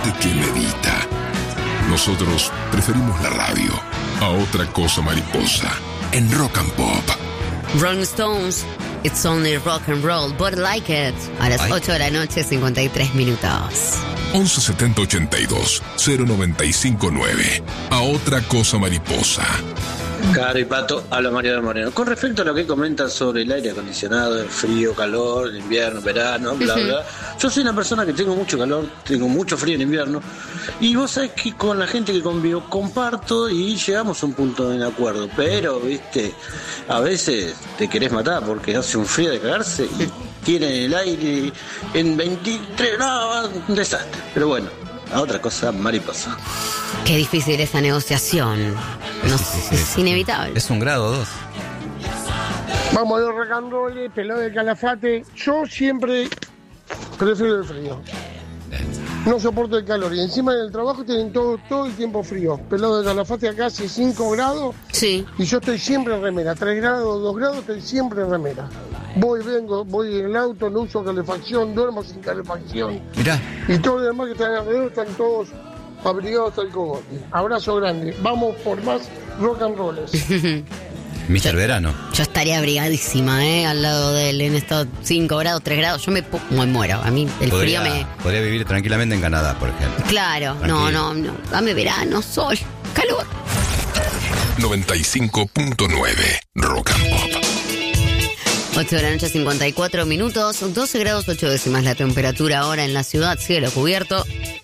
gente que medita. Nosotros preferimos la radio a otra cosa mariposa en Rock and Pop. Rolling Stones, It's Only Rock and Roll, but I like it. A las 8 de la noche, 53 minutos. 11 70 82 095 9. A otra cosa mariposa. Caro y Pato, habla Mariano Moreno. Con respecto a lo que comentan sobre el aire acondicionado, el frío, calor, el invierno, verano, bla, bla. Yo soy una persona que tengo mucho calor, tengo mucho frío en invierno. Y vos sabés que con la gente que convivo comparto y llegamos a un punto de acuerdo. Pero, viste, a veces te querés matar porque hace un frío de cagarse y tiene el aire en 23 grados, un desastre. Pero bueno, a otra cosa mariposa. Qué difícil esa negociación. Es inevitable. Es 1 grado o 2. Vamos a los rock and roll, pelado de Calafate. Yo siempre prefiero el frío. No soporto el calor. Y encima en el trabajo tienen todo el tiempo frío. Pelado de Calafate acá hace 5 grados. Sí. Y yo estoy siempre en remera. 3 grados, 2 grados, estoy siempre en remera. Voy en el auto, no uso calefacción, duermo sin calefacción. Mirá. Y todos los demás que están alrededor están todos abrigados hasta el cogote. Abrazo grande. Vamos por más rock and rollers. Mr. Verano. Yo estaría abrigadísima, al lado de él en estos 5 grados, 3 grados. Yo me muero. A mí el frío me... Podría vivir tranquilamente en Canadá, por ejemplo. Claro. Tranquilo. No. Dame verano, sol, calor. 95.9 Rock and Pop. 8 de la noche, 54 minutos. 12 grados 8 décimas la temperatura ahora en la ciudad. Cielo cubierto.